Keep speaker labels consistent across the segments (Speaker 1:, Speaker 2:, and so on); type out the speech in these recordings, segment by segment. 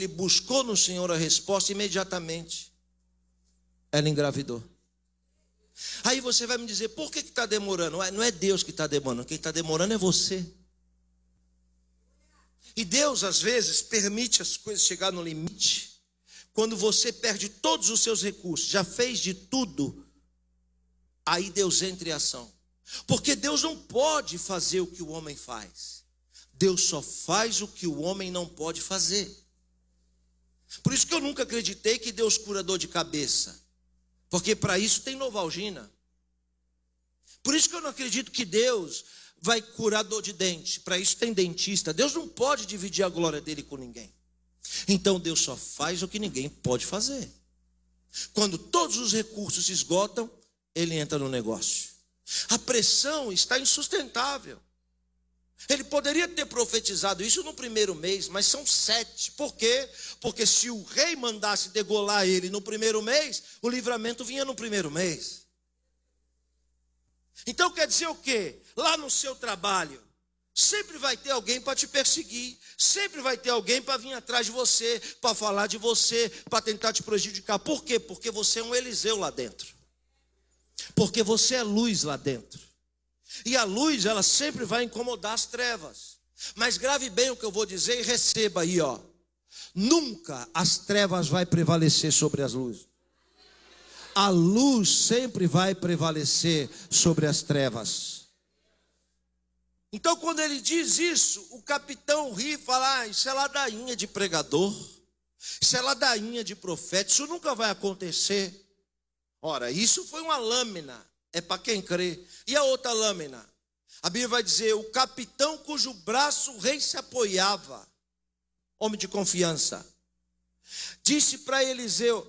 Speaker 1: ele buscou no Senhor a resposta, imediatamente ela engravidou. Aí você vai me dizer, por que está demorando? Não é Deus que está demorando, quem está demorando é você. E Deus às vezes permite as coisas chegar no limite, quando você perde todos os seus recursos, já fez de tudo, aí Deus entra em ação. Porque Deus não pode fazer o que o homem faz. Deus só faz o que o homem não pode fazer. Por isso que eu nunca acreditei que Deus cura dor de cabeça, porque para isso tem Novalgina. Por isso que eu não acredito que Deus vai curar dor de dente, para isso tem dentista. Deus não pode dividir a glória dele com ninguém. Então Deus só faz o que ninguém pode fazer. Quando todos os recursos se esgotam, ele entra no negócio. A pressão está insustentável. Ele poderia ter profetizado isso no primeiro mês, mas são 7. Por quê? Porque se o rei mandasse degolar ele no primeiro mês, o livramento vinha no primeiro mês. Então quer dizer o quê? Lá no seu trabalho, sempre vai ter alguém para te perseguir, sempre vai ter alguém para vir atrás de você, para falar de você, para tentar te prejudicar. Por quê? Porque você é um Eliseu lá dentro. Porque você é luz lá dentro. E a luz, ela sempre vai incomodar as trevas. Mas grave bem o que eu vou dizer e receba aí, ó. Nunca as trevas vai prevalecer sobre as luzes. A luz sempre vai prevalecer sobre as trevas. Então quando ele diz isso, o capitão ri e fala, isso é ladainha de pregador, isso é ladainha de profeta, isso nunca vai acontecer. Ora, isso foi uma lâmina, é para quem crê. E a outra lâmina? A Bíblia vai dizer, o capitão cujo braço o rei se apoiava, homem de confiança, disse para Eliseu,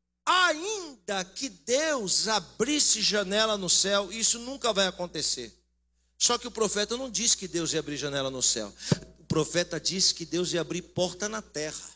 Speaker 1: ainda que Deus abrisse janela no céu, isso nunca vai acontecer. Só que o profeta não disse que Deus ia abrir janela no céu. O profeta disse que Deus ia abrir porta na terra.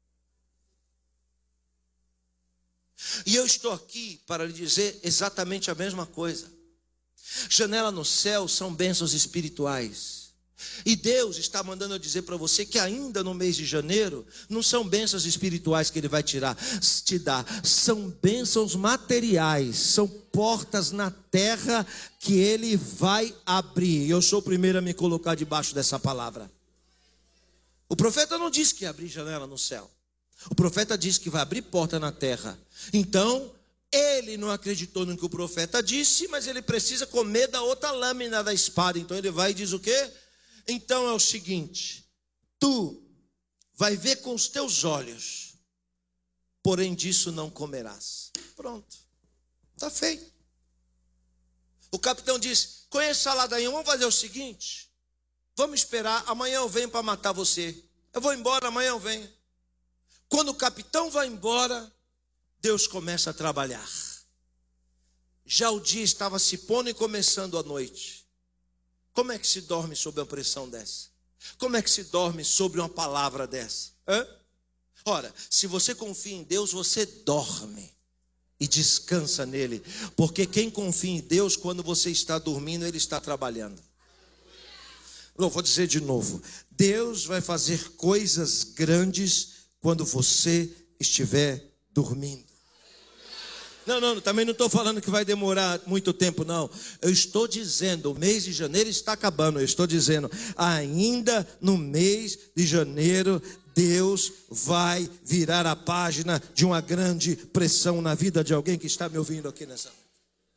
Speaker 1: E eu estou aqui para lhe dizer exatamente a mesma coisa. Janela no céu são bênçãos espirituais. E Deus está mandando eu dizer para você que ainda no mês de janeiro, não são bênçãos espirituais que Ele vai te dar, são bênçãos materiais, são portas na terra que Ele vai abrir. Eu sou o primeiro a me colocar debaixo dessa palavra. O profeta não disse que ia abrir janela no céu. O profeta disse que vai abrir porta na terra. Então, ele não acreditou no que o profeta disse, mas ele precisa comer da outra lâmina da espada. Então ele vai e diz o quê? Então é o seguinte, tu vai ver com os teus olhos, porém disso não comerás. Pronto, está feito. O capitão disse, conheço a ladainha, vamos fazer o seguinte, vamos esperar, amanhã eu venho para matar você. Eu vou embora, amanhã eu venho. Quando o capitão vai embora, Deus começa a trabalhar. Já o dia estava se pondo e começando a noite. Como é que se dorme sob uma pressão dessa? Como é que se dorme sobre uma palavra dessa? Ora, se você confia em Deus, você dorme e descansa nele. Porque quem confia em Deus, quando você está dormindo, Ele está trabalhando. Eu vou dizer de novo. Deus vai fazer coisas grandes quando você estiver dormindo. Não, também não estou falando que vai demorar muito tempo, não. Eu estou dizendo, o mês de janeiro está acabando. Eu estou dizendo, ainda no mês de janeiro, Deus vai virar a página de uma grande pressão na vida de alguém que está me ouvindo aqui nessa noite.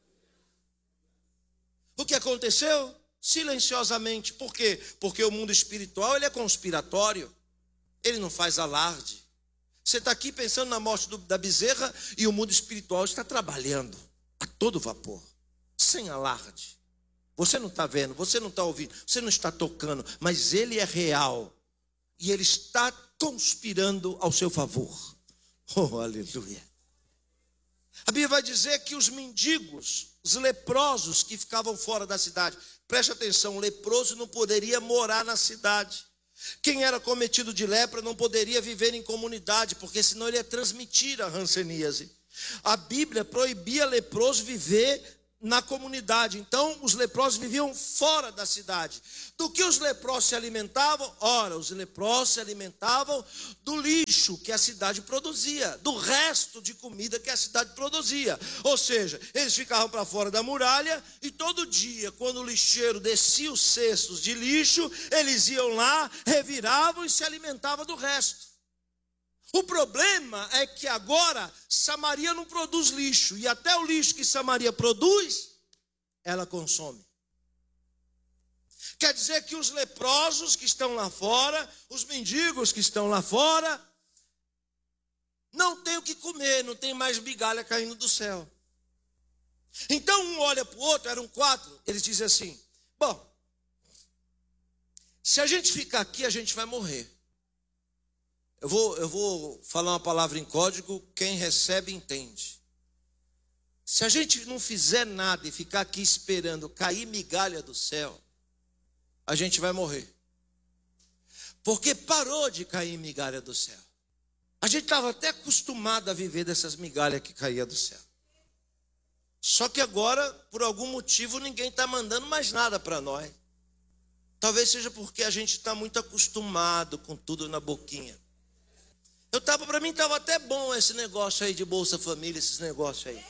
Speaker 1: O que aconteceu? Silenciosamente. Por quê? Porque o mundo espiritual, ele é conspiratório. Ele não faz alarde. Você está aqui pensando na morte da bezerra e o mundo espiritual está trabalhando a todo vapor, sem alarde. Você não está vendo, você não está ouvindo, você não está tocando, mas ele é real e ele está conspirando ao seu favor. Oh, aleluia. A Bíblia vai dizer que os mendigos, os leprosos que ficavam fora da cidade, preste atenção, o leproso não poderia morar na cidade. Quem era cometido de lepra não poderia viver em comunidade, porque senão ele ia transmitir a hanseníase. A Bíblia proibia leproso viver na comunidade. Então, os leprosos viviam fora da cidade. Do que os leprosos se alimentavam? Ora, os leprosos se alimentavam do lixo que a cidade produzia, do resto de comida que a cidade produzia. Ou seja, eles ficavam para fora da muralha e todo dia, quando o lixeiro descia os cestos de lixo, eles iam lá, reviravam e se alimentavam do resto. O problema é que agora Samaria não produz lixo, e até o lixo que Samaria produz, ela consome. Quer dizer que os leprosos que estão lá fora, os mendigos que estão lá fora, não tem o que comer, não tem mais migalha caindo do céu. Então um olha para o outro, eram 4, eles dizem assim: bom, se a gente ficar aqui, a gente vai morrer. Eu vou falar uma palavra em código, quem recebe entende. Se a gente não fizer nada e ficar aqui esperando cair migalha do céu, a gente vai morrer. Porque parou de cair migalha do céu. A gente estava até acostumado a viver dessas migalhas que caía do céu. Só que agora, por algum motivo, ninguém está mandando mais nada para nós. Talvez seja porque a gente está muito acostumado com tudo na boquinha. Para mim estava até bom esse negócio aí de Bolsa Família, esses negócios aí.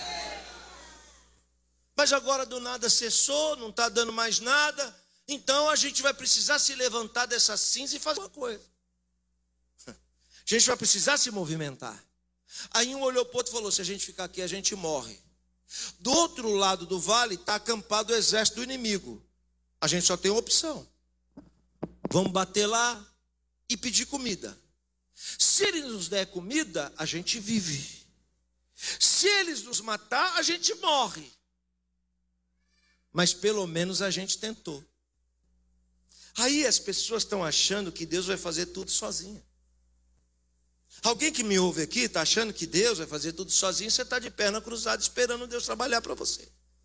Speaker 1: Mas agora do nada cessou, não está dando mais nada. Então a gente vai precisar se levantar dessa cinza e fazer uma coisa. A gente vai precisar se movimentar. Aí um olhou para o outro e falou: se a gente ficar aqui, a gente morre. Do outro lado do vale está acampado o exército do inimigo. A gente só tem uma opção. Vamos bater lá e pedir comida. Se eles nos der comida, a gente vive. Se eles nos matar, a gente morre. Mas pelo menos a gente tentou. Aí as pessoas estão achando que Deus vai fazer tudo sozinho. Alguém que me ouve aqui está achando que Deus vai fazer tudo sozinho, você está de perna cruzada esperando Deus trabalhar para você.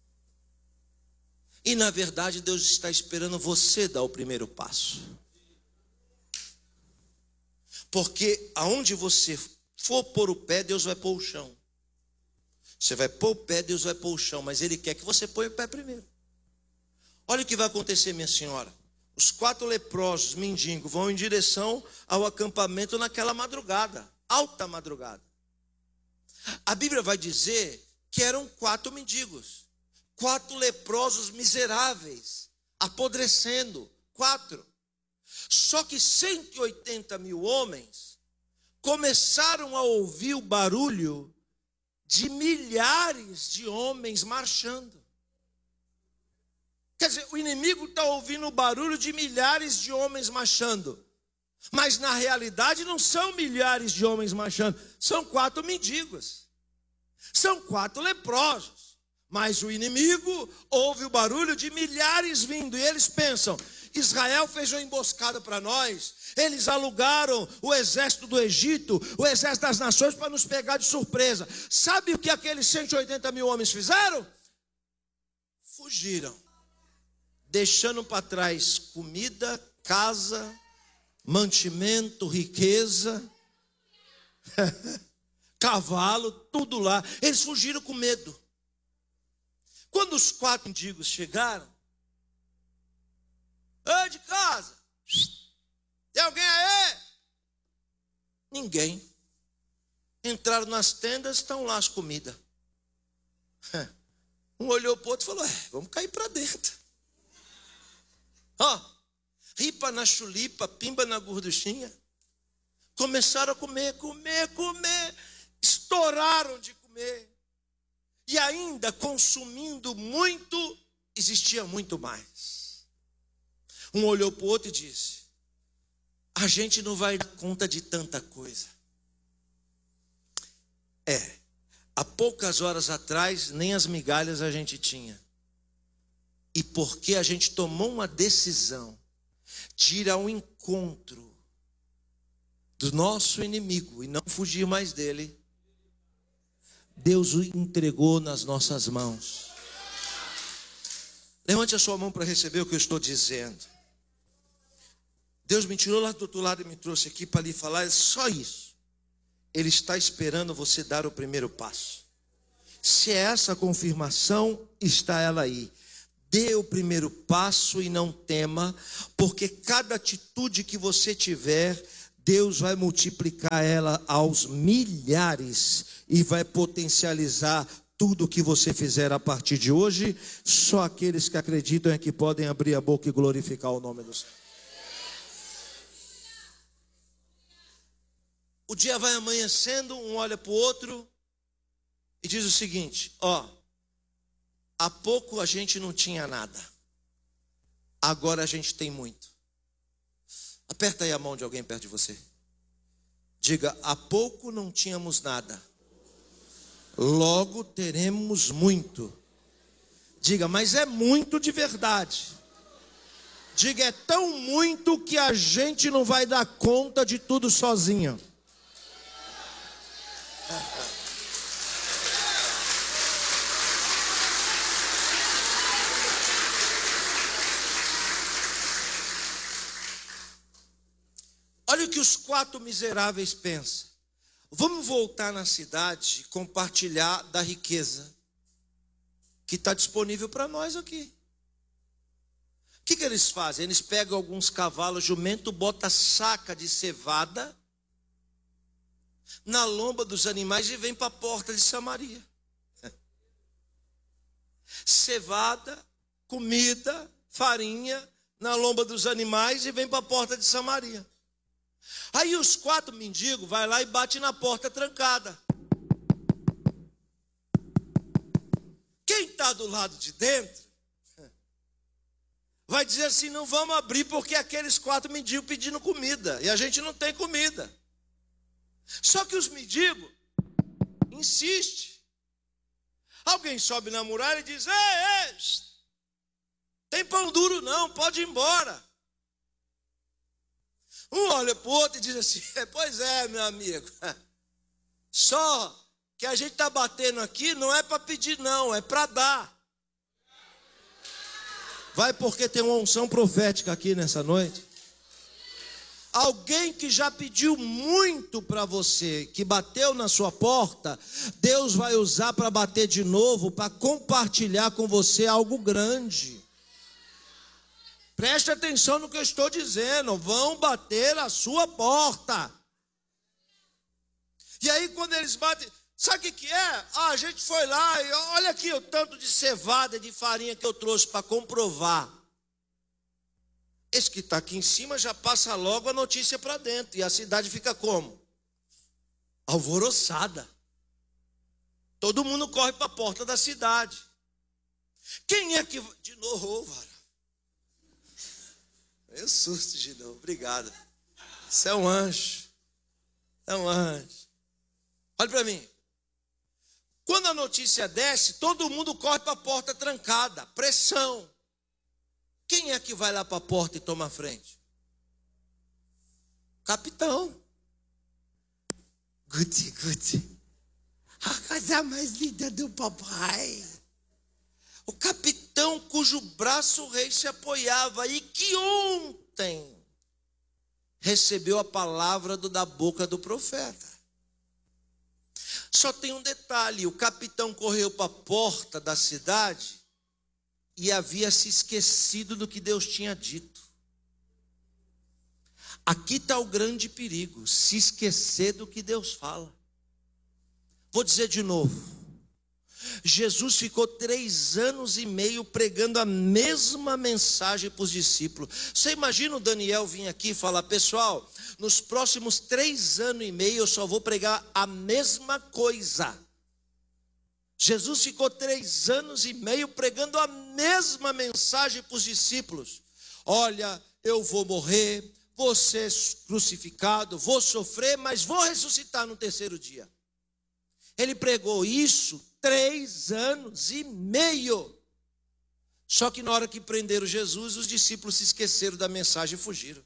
Speaker 1: E na verdade Deus está esperando você dar o primeiro passo. Porque aonde você for pôr o pé, Deus vai pôr o chão. Você vai pôr o pé, Deus vai pôr o chão, mas Ele quer que você ponha o pé primeiro. Olha o que vai acontecer, minha senhora. Os 4 leprosos, mendigos, vão em direção ao acampamento naquela madrugada, alta madrugada. A Bíblia vai dizer que eram 4 mendigos, 4 leprosos miseráveis, apodrecendo, 4. Só que 180 mil homens começaram a ouvir o barulho de milhares de homens marchando. Quer dizer, o inimigo está ouvindo o barulho de milhares de homens marchando. Mas na realidade não são milhares de homens marchando, são 4 mendigos. São 4 leprosos. Mas o inimigo ouve o barulho de milhares vindo. E eles pensam: Israel fez uma emboscada para nós. Eles alugaram o exército do Egito, o exército das nações, para nos pegar de surpresa. Sabe o que aqueles 180 mil homens fizeram? Fugiram, deixando para trás comida, casa, mantimento, riqueza, cavalo, tudo lá. Eles fugiram com medo. Quando os 4 mendigos chegaram: ô, de casa, tem alguém aí? Ninguém. Entraram nas tendas, estão lá as comidas. Um olhou para o outro e falou: vamos cair para dentro. Ripa na chulipa, pimba na gorduchinha. Começaram a comer. Estouraram de comer. E ainda consumindo muito, existia muito mais. Um olhou para o outro e disse: a gente não vai dar conta de tanta coisa. Há poucas horas atrás, nem as migalhas a gente tinha. E porque a gente tomou uma decisão de ir ao encontro do nosso inimigo e não fugir mais dele, Deus o entregou nas nossas mãos. Levante a sua mão para receber o que eu estou dizendo. Deus me tirou lá do outro lado e me trouxe aqui para lhe falar só isso. Ele está esperando você dar o primeiro passo. Se é essa confirmação, está ela aí. Dê o primeiro passo e não tema, porque cada atitude que você tiver, Deus vai multiplicar ela aos milhares e vai potencializar tudo que você fizer a partir de hoje. Só aqueles que acreditam é que podem abrir a boca e glorificar o nome do Senhor. O dia vai amanhecendo, um olha para o outro e diz o seguinte: há pouco a gente não tinha nada, agora a gente tem muito. Aperta aí a mão de alguém perto de você. Diga: há pouco não tínhamos nada, logo teremos muito. Diga: mas é muito de verdade. Diga: é tão muito que a gente não vai dar conta de tudo sozinho. Olha o que os 4 miseráveis pensam. Vamos voltar na cidade e compartilhar da riqueza que está disponível para nós aqui. O que eles fazem? Eles pegam alguns cavalos, jumento, botam saca de cevada na lomba dos animais e vêm para a porta de Samaria. Cevada, comida, farinha na lomba dos animais e vêm para a porta de Samaria. Aí os 4 mendigos vai lá e bate na porta trancada. Quem está do lado de dentro vai dizer assim: não vamos abrir porque aqueles 4 mendigos pedindo comida e a gente não tem comida. Só que os mendigos insistem. Alguém sobe na muralha e diz: ei, tem pão duro não, pode ir embora. Um olha para o outro e diz assim: pois é, meu amigo, só que a gente está batendo aqui não é para pedir não, é para dar. Vai, porque tem uma unção profética aqui nessa noite. Alguém que já pediu muito para você, que bateu na sua porta, Deus vai usar para bater de novo, para compartilhar com você algo grande. Preste atenção no que eu estou dizendo. Vão bater a sua porta. E aí quando eles batem, sabe o que é? A gente foi lá e olha aqui o tanto de cevada, de farinha que eu trouxe para comprovar. Esse que está aqui em cima já passa logo a notícia para dentro. E a cidade fica como? Alvoroçada. Todo mundo corre para a porta da cidade. Quem é que... De novo, vara. Eu susto de novo, obrigado. Você é um anjo. É um anjo. Olha para mim. Quando a notícia desce, todo mundo corre para a porta trancada. Pressão. Quem é que vai lá para a porta e toma a frente? Capitão. Guti. A coisa mais linda do papai. O capitão cujo braço o rei se apoiava e que ontem recebeu a palavra da boca do profeta. Só tem um detalhe: o capitão correu para a porta da cidade e havia se esquecido do que Deus tinha dito. Aqui está o grande perigo: se esquecer do que Deus fala. Vou dizer de novo. Jesus ficou 3 anos e meio pregando a mesma mensagem para os discípulos. Você imagina o Daniel vir aqui e falar: pessoal, nos próximos 3 anos e meio eu só vou pregar a mesma coisa. Jesus ficou 3 anos e meio pregando a mesma mensagem para os discípulos. Olha, eu vou morrer, vou ser crucificado, vou sofrer, mas vou ressuscitar no 3º dia. Ele pregou isso 3 anos e meio. Só que na hora que prenderam Jesus, os discípulos se esqueceram da mensagem e fugiram.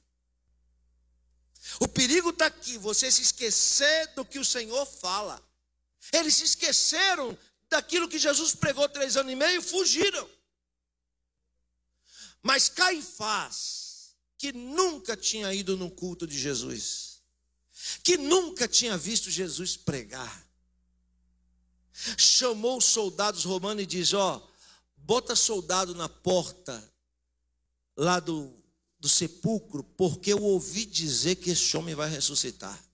Speaker 1: O perigo está aqui, você se esquecer do que o Senhor fala. Eles se esqueceram daquilo que Jesus pregou 3 anos e meio e fugiram. Mas Caifás, que nunca tinha ido no culto de Jesus, que nunca tinha visto Jesus pregar, chamou os soldados romanos e diz: bota soldado na porta lá do sepulcro, porque eu ouvi dizer que esse homem vai ressuscitar.